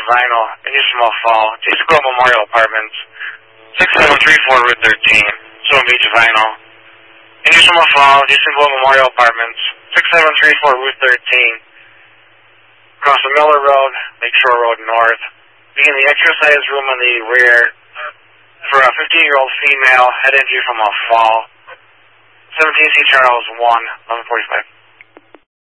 Vinyl, Indian Small Fall, Jason Grove Memorial Apartments, 6734 Route 13, Stone Beach Vinyl, Indian Small Fall, Jason Grove Memorial Apartments, 6734 Route 13, across the Miller Road, Lakeshore Road North, be in the exercise room in the rear for a 15-year-old female, head injury from a fall, 17C Charles 1, 1145.